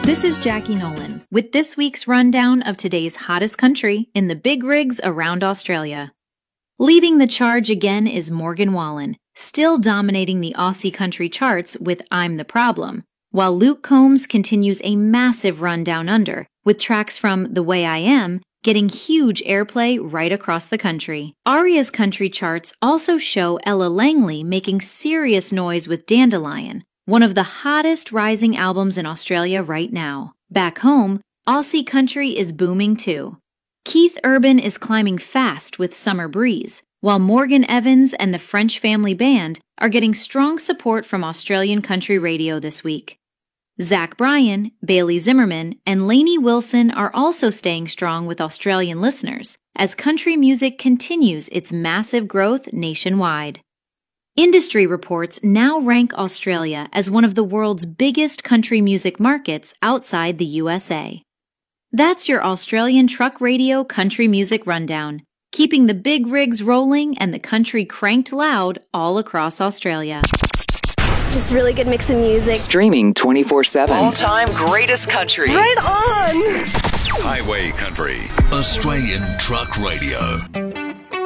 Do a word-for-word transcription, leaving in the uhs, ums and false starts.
This is Jackie Nolan with this week's rundown of today's hottest country in the big rigs around Australia. Leading the charge again is Morgan Wallen, still dominating the Aussie country charts with I'm the Problem, while Luke Combs continues a massive run down under, with tracks from The Way I Am getting huge airplay right across the country. Aria's country charts also show Ella Langley making serious noise with Dandelion, one of the hottest rising albums in Australia right now. Back home, Aussie country is booming too. Keith Urban is climbing fast with Summer Breeze, while Morgan Evans and the French Family Band are getting strong support from Australian country radio this week. Zach Bryan, Bailey Zimmerman, and Lainey Wilson are also staying strong with Australian listeners as country music continues its massive growth nationwide. Industry reports now rank Australia as one of the world's biggest country music markets outside the U S A. That's your Australian Truck Radio Country Music Rundown, keeping the big rigs rolling and the country cranked loud all across Australia. Just really good mix of music. Streaming twenty-four seven. All-time greatest country. Right on! Highway Country. Australian Truck Radio.